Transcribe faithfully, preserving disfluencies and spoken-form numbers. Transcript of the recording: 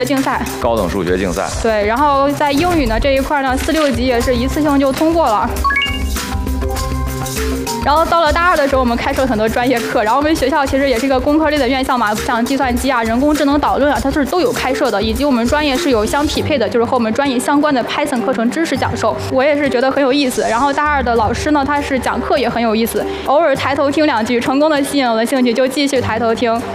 竞赛， 高等数学竞赛。 对，然后在英语呢这一块呢，四六级也是一次性就通过了。然后到了大二的时候，我们开设了很多专业课。然后我们学校其实也是一个工科类的院校嘛，像计算机啊、人工智能导论啊，它是都有开设的，以及我们专业是有相匹配的，就是和我们专业相关的 Python 课程知识讲授。我也是觉得很有意思。然后大二的老师呢，他是讲课也很有意思，偶尔抬头听两句，成功的吸引了我的兴趣，就继续抬头听。